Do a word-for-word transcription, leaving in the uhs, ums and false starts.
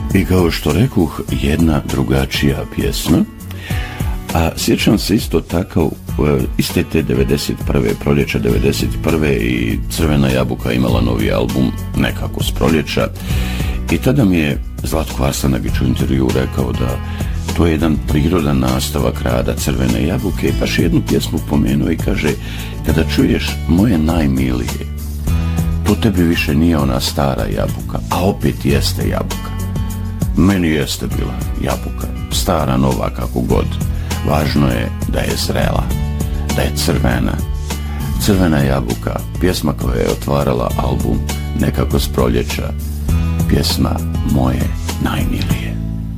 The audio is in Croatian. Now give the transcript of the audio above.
I kao što rekuh, jedna drugačija pjesma. A sjećam se isto tako, iste te devedeset prve proljeća devedeset prve i Crvena jabuka imala novi album nekako s proljeća i tada mi je Zlatko Arsanagić u intervju rekao da to je jedan prirodan nastavak rada Crvene jabuke i baš jednu pjesmu pomenuo i kaže: kada čuješ moje najmilije, to tebi više nije ona stara jabuka, a opet jeste jabuka. Meni jeste bila jabuka, stara, nova, kako god. Važno je da je zrela, da je crvena. Crvena jabuka, pjesma koja je otvarala album nekako s proljeća, pjesma moje najmilije.